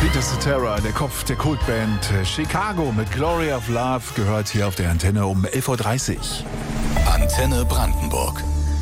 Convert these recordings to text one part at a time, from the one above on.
Peter Cetera, der Kopf der Kultband Chicago mit Glory of Love, gehört hier auf der Antenne um 11.30 Uhr. Antenne Brandenburg.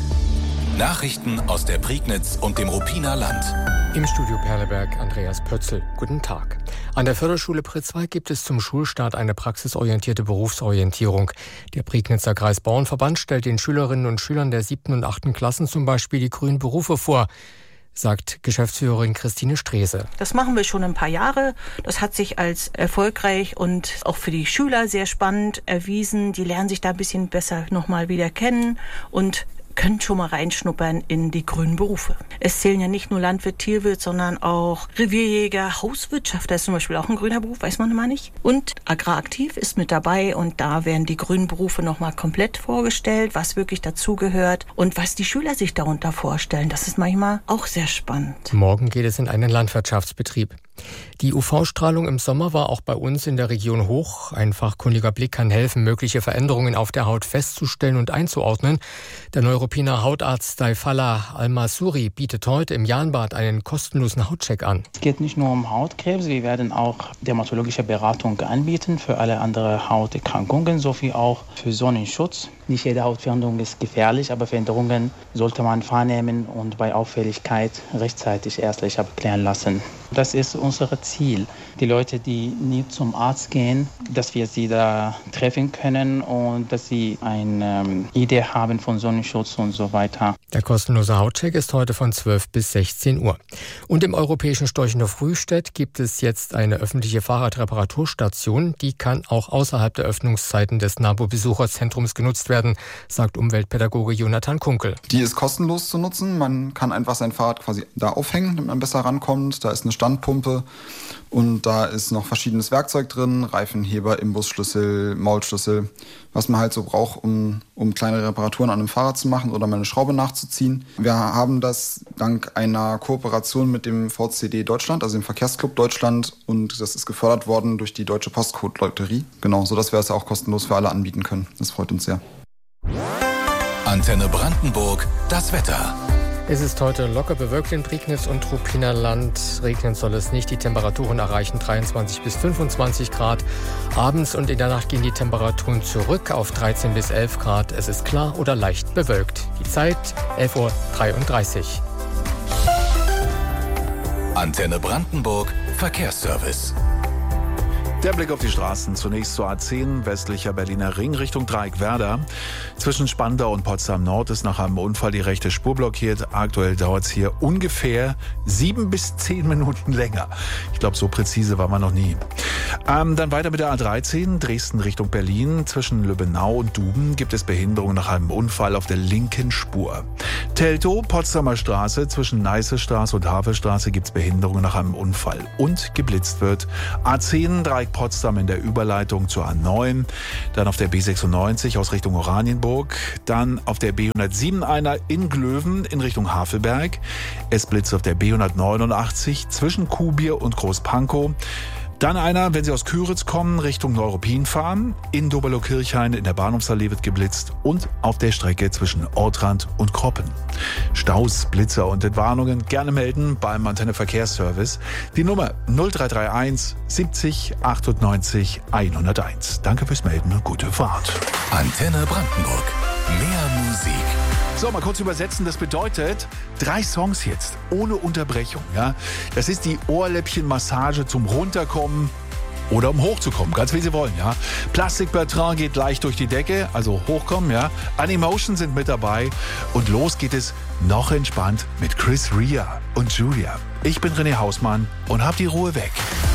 Nachrichten aus der Prignitz und dem Ruppiner Land. Im Studio Perleberg Andreas Pötzl. Guten Tag. An der Förderschule Pritzwalk gibt es zum Schulstart eine praxisorientierte Berufsorientierung. Der Prignitzer Kreisbauernverband stellt den Schülerinnen und Schülern der 7. und 8. Klassen zum Beispiel die grünen Berufe vor, sagt Geschäftsführerin Christine Strese. Das machen wir schon ein paar Jahre. Das hat sich als erfolgreich und auch für die Schüler sehr spannend erwiesen. Die lernen sich da ein bisschen besser nochmal wieder kennen und können schon mal reinschnuppern in die grünen Berufe. Es zählen ja nicht nur Landwirt, Tierwirt, sondern auch Revierjäger, Hauswirtschaft. Das ist zum Beispiel auch ein grüner Beruf, weiß man immer nicht. Und Agraraktiv ist mit dabei und da werden die grünen Berufe nochmal komplett vorgestellt, was wirklich dazugehört und was die Schüler sich darunter vorstellen. Das ist manchmal auch sehr spannend. Morgen geht es in einen Landwirtschaftsbetrieb. Die UV-Strahlung im Sommer war auch bei uns in der Region hoch. Ein fachkundiger Blick kann helfen, mögliche Veränderungen auf der Haut festzustellen und einzuordnen. Der Neuruppiner Hautarzt Daifallah Al-Masuri bietet heute im Jahnbad einen kostenlosen Hautcheck an. Es geht nicht nur um Hautkrebs, wir werden auch dermatologische Beratung anbieten für alle anderen Hauterkrankungen sowie auch für Sonnenschutz. Nicht jede Hautveränderung ist gefährlich, aber Veränderungen sollte man wahrnehmen und bei Auffälligkeit rechtzeitig ärztlich abklären lassen. Das ist unser Ziel. Die Leute, die nie zum Arzt gehen, dass wir sie da treffen können und dass sie eine Idee haben von Sonnenschutz und so weiter. Der kostenlose Hautcheck ist heute von 12 bis 16 Uhr. Und im europäischen Storchendorf Rühstedt gibt es jetzt eine öffentliche Fahrradreparaturstation. Die kann auch außerhalb der Öffnungszeiten des NABU-Besucherzentrums genutzt werden, sagt Umweltpädagoge Jonathan Kunkel. Die ist kostenlos zu nutzen. Man kann einfach sein Fahrrad quasi da aufhängen, damit man besser rankommt. Da ist eine Standpumpe und da ist noch verschiedenes Werkzeug drin, Reifenheber, Imbusschlüssel, Maulschlüssel, was man halt so braucht, um kleine Reparaturen an einem Fahrrad zu machen oder mal eine Schraube nachzuziehen. Wir haben das dank einer Kooperation mit dem VCD Deutschland, also dem Verkehrsclub Deutschland, und das ist gefördert worden durch die Deutsche Postcode-Lotterie. Genau, sodass wir es auch kostenlos für alle anbieten können. Das freut uns sehr. Antenne Brandenburg, das Wetter. Es ist heute locker bewölkt in Prignitz und Ruppiner Land. Regnen soll es nicht. Die Temperaturen erreichen 23 bis 25 Grad. Abends und in der Nacht gehen die Temperaturen zurück auf 13 bis 11 Grad. Es ist klar oder leicht bewölkt. Die Zeit 11.33 Uhr. Antenne Brandenburg, Verkehrsservice. Der Blick auf die Straßen. Zunächst zur A10, westlicher Berliner Ring Richtung Dreieckwerder. Zwischen Spandau und Potsdam Nord ist nach einem Unfall die rechte Spur blockiert. Aktuell dauert es hier ungefähr 7 bis 10 Minuten länger. Ich glaube, so präzise war man noch nie. Dann weiter mit der A13, Dresden Richtung Berlin. Zwischen Lübbenau und Duben gibt es Behinderungen nach einem Unfall auf der linken Spur. Teltow, Potsdamer Straße, zwischen Neißestraße und Havelstraße gibt es Behinderungen nach einem Unfall. Und geblitzt wird. A10, Dreieck Potsdam in der Überleitung zur A9, dann auf der B96 aus Richtung Oranienburg, dann auf der B107 einer in Glöwen in Richtung Havelberg. Es blitzt auf der B189 zwischen Kuhbier und Großpankow. Dann einer, wenn Sie aus Küritz kommen, Richtung Neuruppin fahren. In Doberlo-Kirchhain in der Bahnhofsallee wird geblitzt und auf der Strecke zwischen Ortrand und Kroppen. Staus, Blitzer und Entwarnungen gerne melden beim Antenne Verkehrsservice. Die Nummer 0331 70 98 101. Danke fürs Melden und gute Fahrt. Antenne Brandenburg. Mehr Musik. So, mal kurz übersetzen. Das bedeutet 3 Songs jetzt, ohne Unterbrechung. Ja? Das ist die Ohrläppchenmassage zum Runterkommen oder um hochzukommen, ganz wie Sie wollen. Ja? Plastic Bertrand geht leicht durch die Decke, also hochkommen. Ja? Animotion sind mit dabei. Und los geht es noch entspannt mit Chris Rea und Julia. Ich bin René Hausmann und hab die Ruhe weg.